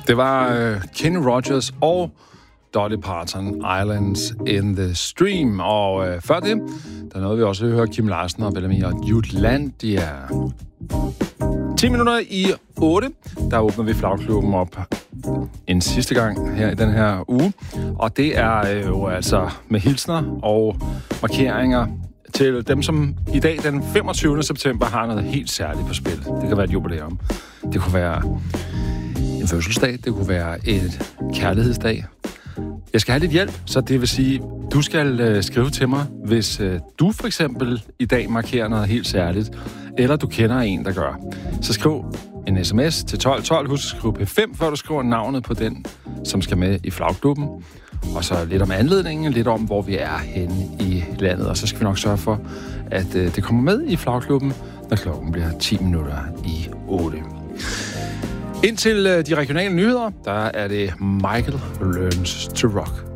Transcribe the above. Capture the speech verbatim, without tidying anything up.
Det var uh, Kenny Rogers og Dolly Parton, Islands in the Stream. Og uh, før det, der nåede vi også at høre Kim Larsen og Bellamy og Jutlandia. ti minutter i otte, der åbner vi Flagklubben op en sidste gang her i den her uge. Og det er jo altså med hilsner og markeringer til dem, som i dag den femogtyvende september har noget helt særligt på spil. Det kan være et jubilæum. Det kunne være en fødselsdag. Det kunne være et kærlighedsdag. Jeg skal have lidt hjælp, så det vil sige, du skal øh, skrive til mig, hvis øh, du for eksempel i dag markerer noget helt særligt, eller du kender en, der gør. Så skriv en sms til tolv tolv. Husk at skrive P fem, før du skriver navnet på den, som skal med i Flagklubben. Og så lidt om anledningen, lidt om, hvor vi er henne i landet. Og så skal vi nok sørge for, at øh, det kommer med i Flagklubben, når klokken bliver ti minutter i otte. Indtil øh, de regionale nyheder, der er det Michael Learns to Rock.